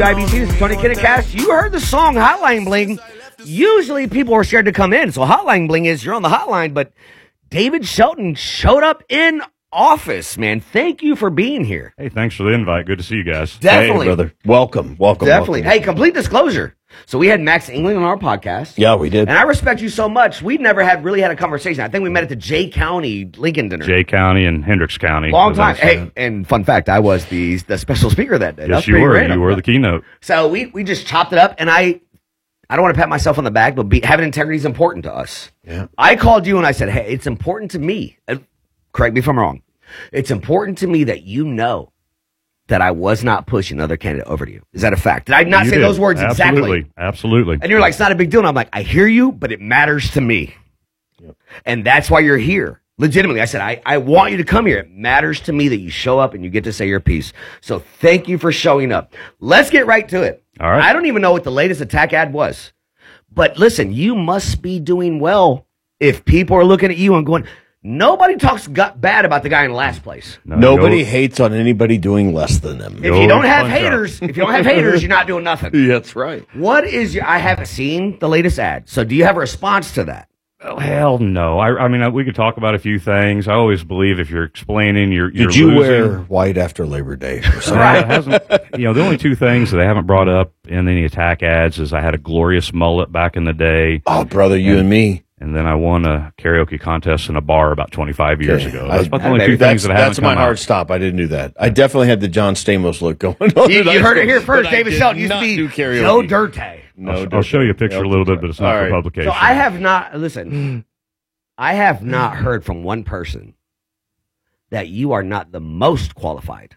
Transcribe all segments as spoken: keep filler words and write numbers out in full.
I B C, this is Tony Kinnecast. You heard the song Hotline Bling. Usually people are scared to come in, so Hotline Bling is you're on the hotline, but David Shelton showed up in office, man. Thank you for being here. Hey, thanks for the invite. Good to see you guys. Definitely. Hey, brother. Welcome. Welcome. Definitely. Welcome. Hey, complete disclosure. So we had Max England on our podcast. Yeah, we did. And I respect you so much. We'd never had really had a conversation. I think we met at the Jay County Lincoln dinner. Jay County and Hendricks County. Long time. Hey, and fun fact, I was the the special speaker that day. Yes, That's you pretty were. random. You were the keynote. So we, we just chopped it up, and I I don't want to pat myself on the back, but be, having integrity is important to us. Yeah. I called you and I said, hey, it's important to me. Uh, correct me if I'm wrong. It's important to me that you know that I was not pushing another candidate over to you. Is that a fact? Did I not You say did. those words Absolutely. exactly? Absolutely. And you're like, it's not a big deal. And I'm like, I hear you, but it matters to me. Yep. And that's why you're here. Legitimately, I said, I, I want you to come here. It matters to me that you show up and you get to say your piece. So thank you for showing up. Let's get right to it. All right. I don't even know what the latest attack ad was. But listen, you must be doing well if people are looking at you and going, nobody talks gu- bad about the guy in last place. No, Nobody you hates on anybody doing less than them. If you don't have punch up. haters, if you don't have haters, you're not doing nothing. Yeah, that's right. What is your, I haven't seen the latest ad. So do you have a response to that? Oh, hell no. I, I mean, we could talk about a few things. I always believe if you're explaining, you're, you're Did you losing. wear white after Labor Day or something? Right. It hasn't, you know, the only two things that they haven't brought up in any attack ads is I had a glorious mullet back in the day, Oh, brother, you and me. and then I won a karaoke contest in a bar about twenty-five years Okay. ago. I- That's about the I- only two That's, things that haven't that's my come hard out. stop. I didn't do that. I definitely had the John Stamos look going on. You, you heard it here But first. I David did Shelton used to not be do karaoke. Joe Dirte. No, I'll, I'll show you a picture a little bit, but it's not All for right. publication. So I have not, listen, I have not heard from one person that you are not the most qualified.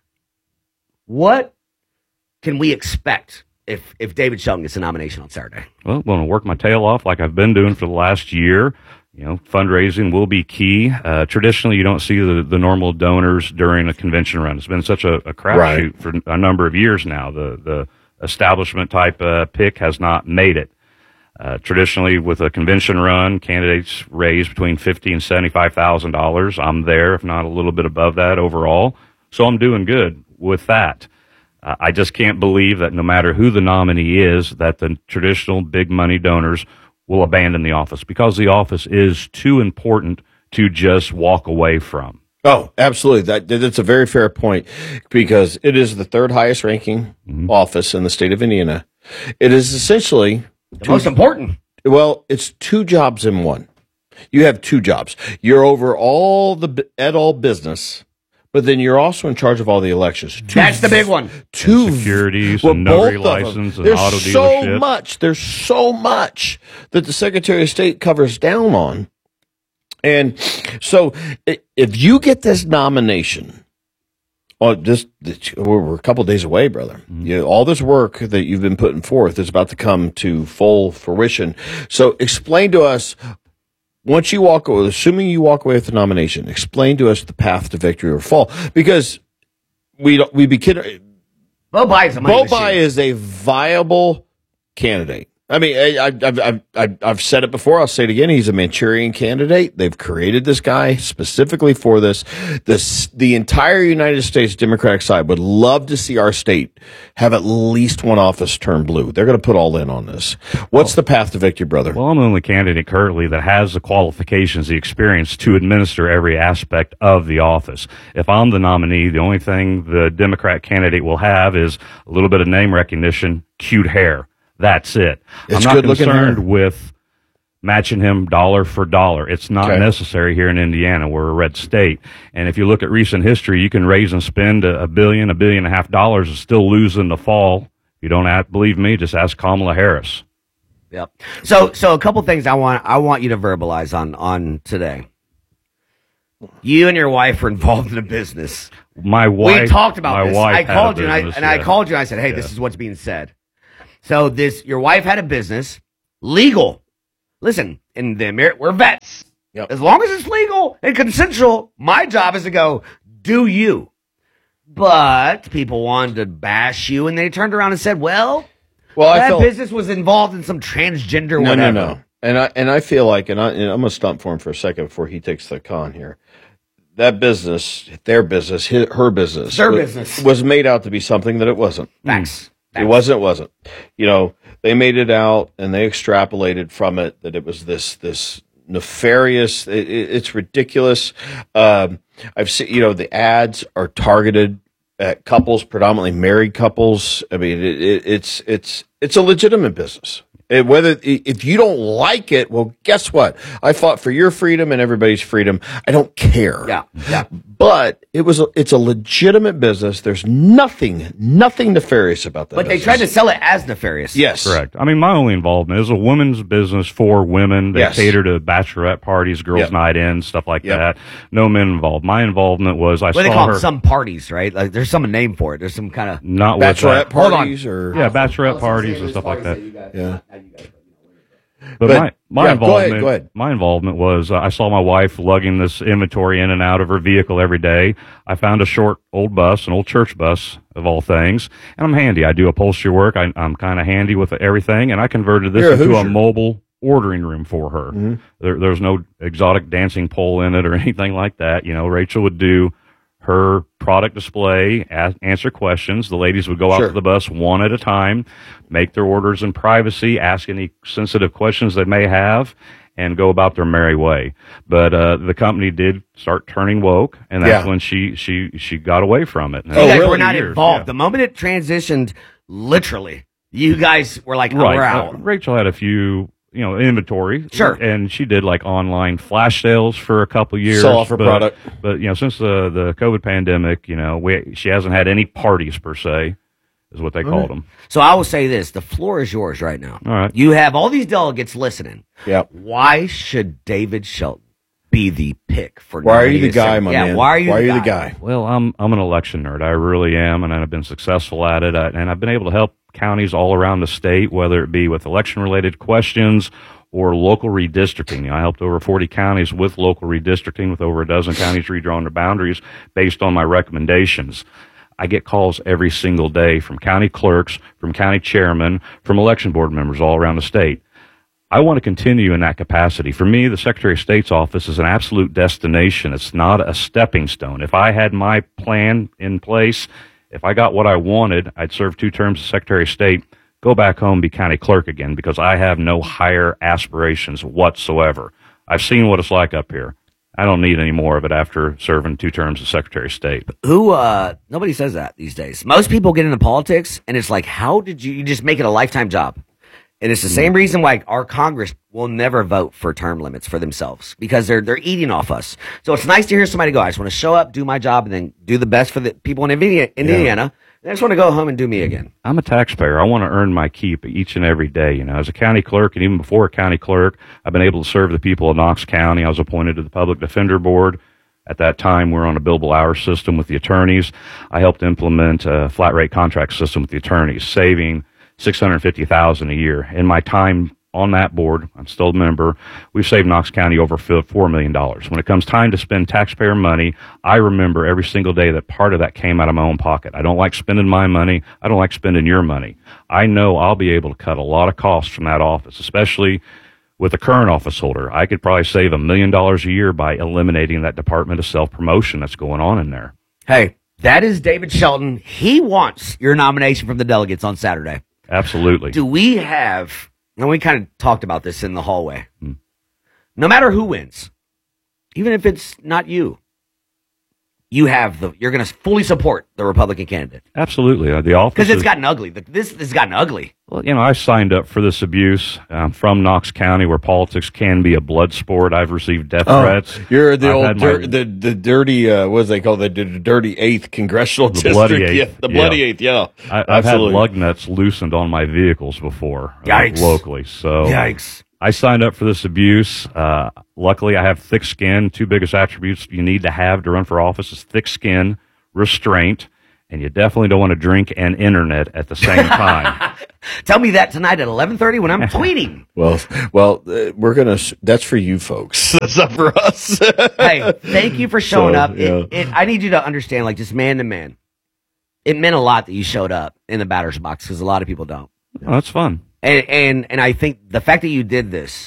What can we expect if, if David Shelton gets a nomination on Saturday? Well, I'm going to work my tail off like I've been doing for the last year. You know, fundraising will be key. Uh, traditionally, you don't see the, the normal donors during a convention run. It's been such a, a crapshoot for a number of years now. The the establishment type uh, pick has not made it. Uh, traditionally, with a convention run, candidates raise between fifty and seventy-five thousand dollars. I'm there, if not a little bit above that overall. So I'm doing good with that. Uh, I just can't believe that no matter who the nominee is, that the traditional big money donors will abandon the office, because the office is too important to just walk away from. Oh, absolutely. That that's a very fair point, because it is the third highest ranking Mm-hmm. office in the state of Indiana. It is essentially The most important. well, it's two jobs in one. You have two jobs. You're over all the bu- et al. Business, but then you're also in charge of all the elections. Two, That's the big one. two Securities well, and notary both of them. license and There's auto so dealership. much. There's so much that the Secretary of State covers down on. And so i- if you get this nomination, oh, just we're we're a couple days away, brother. Mm-hmm. You know, all this work that you've been putting forth is about to come to full fruition. So explain to us, once you walk away, assuming you walk away with the nomination, explain to us the path to victory or fall, because we don't, we be kidding. Bo Bai's a money Bo machine. Bai is a viable candidate. I mean, I, I, I've, I've, I've said it before. I'll say it again. He's a Manchurian candidate. They've created this guy specifically for this. This, the entire United States Democratic side would love to see our state have at least one office turn blue. They're going to put all in on this. What's the path to victory, brother? Well, I'm the only candidate currently that has the qualifications, the experience to administer every aspect of the office. If I'm the nominee, the only thing the Democrat candidate will have is a little bit of name recognition, cute hair. That's it. It's I'm not good-looking concerned hair. with matching him dollar for dollar. It's not Okay. necessary here in Indiana. We're a red state. And if you look at recent history, you can raise and spend a, a billion, a billion and a half dollars and still lose in the fall. If you don't have, believe me, just ask Kamala Harris. Yep. So, so a couple things I want I want you to verbalize on on today. You and your wife were involved in a business. My wife. we talked about my this. Wife I had a called you and I business, and I yeah. called you and I said, "Hey, Yeah. this is what's being said." So this, your wife had a business, legal. Listen, in the Ameri- we're vets. Yep. As long as it's legal and consensual, my job is to go, do you? But people wanted to bash you, and they turned around and said, "Well, Well, I that felt, business was involved in some transgender no, whatever." no, no. And I and I feel like, and, I, and I'm gonna stump for him for a second before he takes the con here. That business, their business, his, her business, Their was, business. was made out to be something that it wasn't. Facts. It wasn't, it wasn't. You know, they made it out and they extrapolated from it that it was this, this nefarious, it, it, it's ridiculous. Um, I've seen, you know, the ads are targeted at couples, predominantly married couples. I mean, it, it, it's, it's, it's a legitimate business. And whether if you don't like it, well, guess what? I fought for your freedom and everybody's freedom. I don't care. Yeah, yeah. But it was a, it's a legitimate business. There's nothing, nothing nefarious about that. But they business. tried to sell it as nefarious. Yes, correct. I mean, my only involvement is a women's business for women. They Yes. cater to bachelorette parties, girls' Yep. night in, stuff like Yep. that. No men involved. My involvement was I What do they saw call her them? Some parties, right? Like there's some name for it. There's some kind of not with bachelorette that. Hold on. parties or Yeah, bachelorette parties and stuff like that. Yeah. But, But- my my yeah, go involvement, ahead, go ahead. my involvement was uh, I saw my wife lugging this inventory in and out of her vehicle every day. I found a short old bus, an old church bus of all things, and I'm handy. I do upholstery work. I, I'm kind of handy with everything, and I converted this You're a into a Hoosier. mobile ordering room for her. Mm-hmm. There, there's no exotic dancing pole in it or anything like that. You know, Rachel would do her product display, ask, answer questions. The ladies would go out Sure. to the bus one at a time, make their orders in privacy, ask any sensitive questions they may have, and go about their merry way. But uh, the company did start turning woke, and that's Yeah. when she she she got away from it. And you it guys was were not years, involved. yeah. The moment it transitioned, literally, you guys were like, oh, Right. we're Uh, out. Rachel had a few, you know, inventory. Sure. And she did like online flash sales for a couple years. Sell off her but, product. But, you know, since the, the COVID pandemic, you know, we, she hasn't had any parties per se, is what they called them. So I will say this: the floor is yours right now. All right. You have all these delegates listening. Yep. Why should David Shelton be the pick for? Why are you nominated the guy, senator? my yeah, man? Why are you? Why the are you guy? the guy? Well, I'm I'm an election nerd. I really am, and I've been successful at it. I, and I've been able to help counties all around the state, whether it be with election-related questions or local redistricting. I helped over forty counties with local redistricting, with over a dozen counties redrawing their boundaries based on my recommendations. I get calls every single day from county clerks, from county chairmen, from election board members all around the state. I want to continue in that capacity. For me, the Secretary of State's office is an absolute destination. It's not a stepping stone. If I had my plan in place, if I got what I wanted, I'd serve two terms as Secretary of State, go back home, be county clerk again, because I have no higher aspirations whatsoever. I've seen what it's like up here. I don't need any more of it after serving two terms as Secretary of State. Who? uh Nobody says that these days. Most people get into politics, and it's like, how did you? You just make it a lifetime job. And it's the same reason why our Congress will never vote for term limits for themselves, because they're they're eating off us. So it's nice to hear somebody go, I just want to show up, do my job, and then do the best for the people in Indiana. In Indiana. And I just want to go home and do me again. I'm a taxpayer. I want to earn my keep each and every day. You know, as a county clerk, and even before a county clerk, I've been able to serve the people of Knox County. I was appointed to the Public Defender Board. At that time, we were on a billable hour system with the attorneys. I helped implement a flat rate contract system with the attorneys, saving six hundred fifty thousand dollars a year. In my time on that board, I'm still a member, we've saved Knox County over four million dollars. When it comes time to spend taxpayer money, I remember every single day that part of that came out of my own pocket. I don't like spending my money. I don't like spending your money. I know I'll be able to cut a lot of costs from that office, especially with the current office holder. I could probably save a million dollars a year by eliminating that department of self-promotion that's going on in there. Hey, that is David Shelton. He wants your nomination from the delegates on Saturday. Absolutely. Do we have, and we kind of talked about this in the hallway, hmm. no matter who wins, even if it's not you, you have the, you're going to fully support the Republican candidate. Absolutely. Uh, the office Because it's is, gotten ugly. The, this has gotten ugly. Well, you know, I signed up for this abuse. I'm from Knox County, where politics can be a blood sport. I've received death Oh, threats. you're the I've old had dir- my- the the dirty uh, what do they call the, the dirty eighth congressional The district? bloody eighth, Yeah, the bloody yeah. eighth. Yeah, I, I've had absolutely. lug nuts loosened on my vehicles before, uh, Yikes. locally. So Yikes. I signed up for this abuse. Uh, luckily, I have thick skin. Two biggest attributes you need to have to run for office is thick skin, restraint, and you definitely don't want to drink and internet at the same time. Tell me that tonight at eleven thirty when I'm tweeting. Well, well, uh, we're gonna. s- That's for you folks. That's not for us. Hey, thank you for showing So, up. It, yeah. it, I need you to understand, like, just man to man. It meant a lot that you showed up in the batter's box, because a lot of people don't. Oh, that's fun. And, and and I think the fact that you did this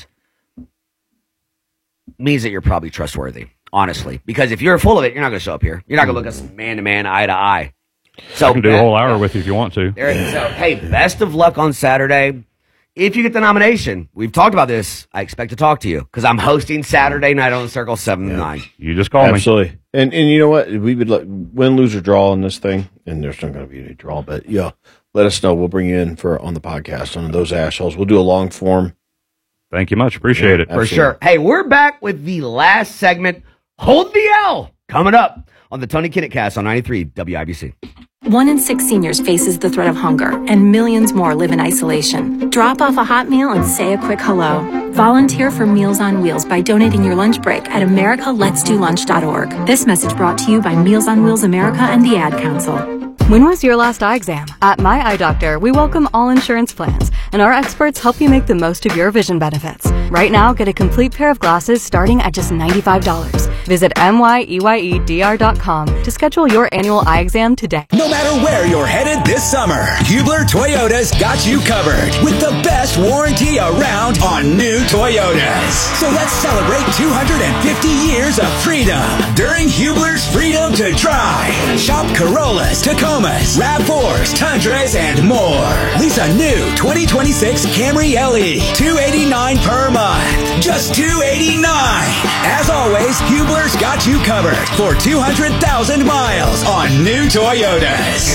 means that you're probably trustworthy, honestly. Because if you're full of it, you're not going to show up here. You're not going to look us man to man, eye to eye. So I can do a whole hour with you if you want to. There, so, hey, best of luck on Saturday. If you get the nomination, we've talked about this. I expect to talk to you because I'm hosting Saturday night on the Circle seven to nine. You just call Absolutely. me. Absolutely. And and you know what? We would like, win, lose, or draw on this thing, and there's not going to be any draw, but yeah, let us know. We'll bring you in for on the podcast on those assholes. We'll do a long form. Thank you much. Appreciate Yeah, it. For absolutely. sure. Hey, we're back with the last segment. Hold the L coming up on the Tony Kinnett Cast on ninety-three W I B C. One in six seniors faces the threat of hunger, and millions more live in isolation. Drop off a hot meal and say a quick hello. Volunteer for Meals on Wheels by donating your lunch break at america lets do lunch dot org. This message brought to you by Meals on Wheels America and the Ad Council. When was your last eye exam? At My Eye Doctor, we welcome all insurance plans, and our experts help you make the most of your vision benefits. Right now, get a complete pair of glasses starting at just ninety-five dollars. Visit M Y E Y E D R dot com to schedule your annual eye exam today. No matter where you're headed this summer, Hubler Toyota's got you covered with the best warranty around on new Toyotas. So let's celebrate two hundred fifty years of freedom during Hubler's Freedom to Drive. Shop Corollas, Tacomas, RAV fours, Tundras, and more. Lease a new twenty twenty-six Camry L E, two hundred eighty-nine dollars per month. Just two hundred eighty-nine dollars. As always, Hubler's got you covered for two hundred thousand miles on new Toyotas.